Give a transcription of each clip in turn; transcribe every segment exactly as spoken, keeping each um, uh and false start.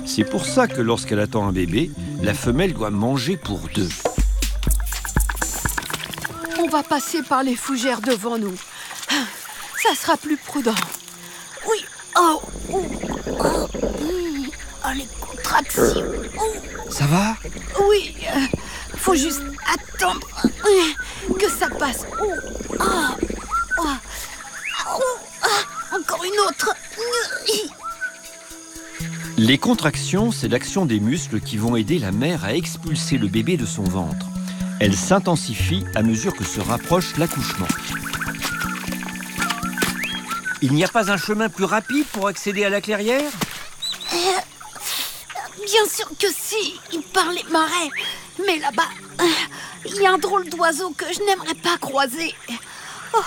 C'est pour ça que lorsqu'elle attend un bébé, la femelle doit manger pour deux. On va passer par les fougères devant nous. Ça sera plus prudent. Oui. Oh, oh, oh, mmh. Oh, les contractions. Oh. Ça va? Oui. Euh, faut juste attendre euh, que ça passe. Oh, oh, oh, oh, oh. Encore une autre. Les contractions, c'est l'action des muscles qui vont aider la mère à expulser le bébé de son ventre. Elles s'intensifient à mesure que se rapproche l'accouchement. Il n'y a pas un chemin plus rapide pour accéder à la clairière? euh, Bien sûr que si, par les marais. Mais là-bas, euh, il y a un drôle d'oiseau que je n'aimerais pas croiser. Oh.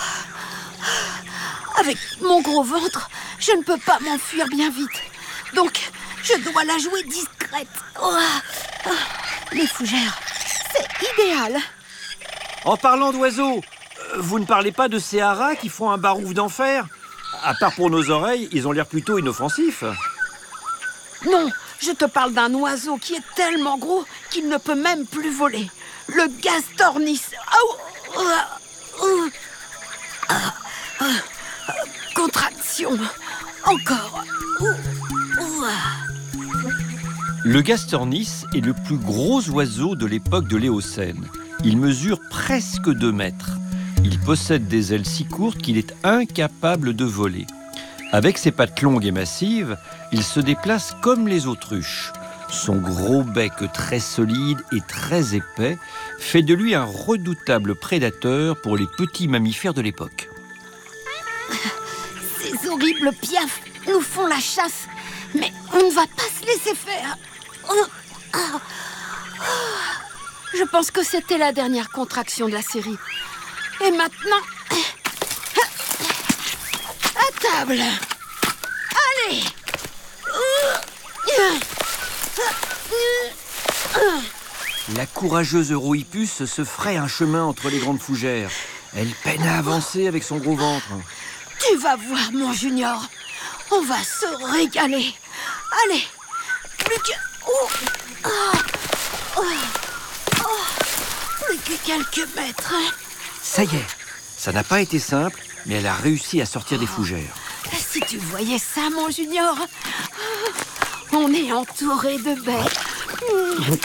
Avec mon gros ventre, je ne peux pas m'enfuir bien vite. Donc, je dois la jouer discrète. Oh. Oh. Les fougères, c'est idéal. En parlant d'oiseaux, vous ne parlez pas de ces haras qui font un barouf d'enfer? À part pour nos oreilles, ils ont l'air plutôt inoffensifs. Non, je te parle d'un oiseau qui est tellement gros qu'il ne peut même plus voler. Le gastornis. Oh, oh, oh, oh, oh, contraction. Encore. Oh, oh. Le gastornis est le plus gros oiseau de l'époque de l'Éocène. Il mesure presque deux mètres. Il possède des ailes si courtes qu'il est incapable de voler. Avec ses pattes longues et massives, il se déplace comme les autruches. Son gros bec très solide et très épais fait de lui un redoutable prédateur pour les petits mammifères de l'époque. Ces horribles piafs nous font la chasse, mais on ne va pas se laisser faire. Oh, oh, oh. Je pense que c'était la dernière contraction de la série. Et maintenant, à table. Allez. La courageuse Eurohippus se fraye un chemin entre les grandes fougères. Elle peine à avancer avec son gros ventre. Tu vas voir, mon junior. On va se régaler. Allez, plus que... Oh. Oh. Oh. Oh. Plus que quelques mètres. Ça y est, ça n'a pas été simple, mais elle a réussi à sortir des fougères. Si tu voyais ça, mon junior, on est entouré de baies.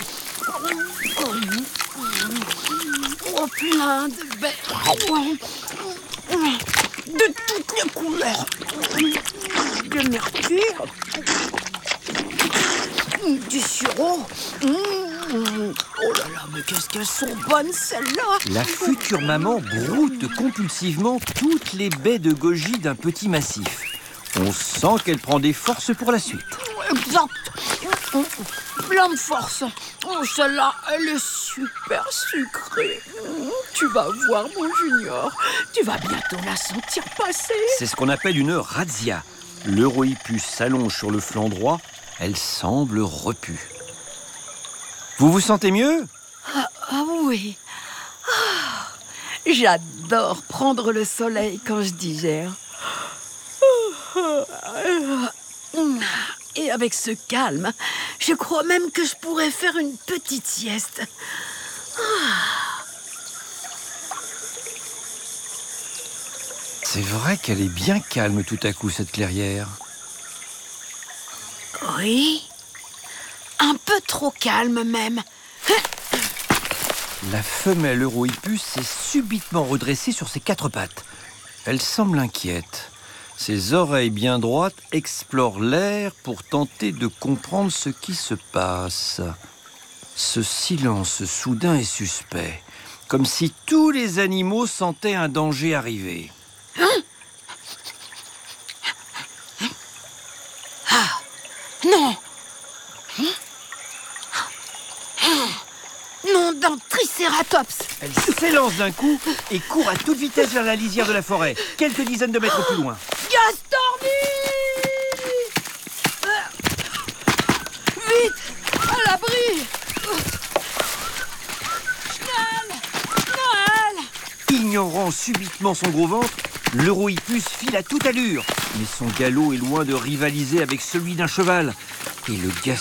Oh, plein de baies. De toutes les couleurs. De mercure. Du sureau. Oh là là, mais qu'est-ce qu'elles sont bonnes, celles-là! La future maman broute compulsivement toutes les baies de goji d'un petit massif. On sent qu'elle prend des forces pour la suite. Exact! Plein de force. Oh, celle-là, elle est super sucrée. Tu vas voir, mon junior. Tu vas bientôt la sentir passer. C'est ce qu'on appelle une razzia. L'Eurohippus s'allonge sur le flanc droit. Elle semble repue. Vous vous sentez mieux? Ah, ah oui. Ah, j'adore prendre le soleil quand je digère. Et avec ce calme, je crois même que je pourrais faire une petite sieste. Ah. C'est vrai qu'elle est bien calme tout à coup, cette clairière. Oui. Un peu trop calme même. La femelle Eurohippus s'est subitement redressée sur ses quatre pattes. Elle semble inquiète. Ses oreilles bien droites explorent l'air pour tenter de comprendre ce qui se passe. Ce silence soudain est suspect, comme si tous les animaux sentaient un danger arriver. Ah, non. Nom d'un tricératops. Elle s'élance d'un coup et court à toute vitesse vers la lisière de la forêt, quelques dizaines de mètres plus loin. Gastornis! Vite! À l'abri! Noël! Noël! Ignorant subitement son gros ventre, l'Eurohippus file à toute allure. Mais son galop est loin de rivaliser avec celui d'un cheval. Et le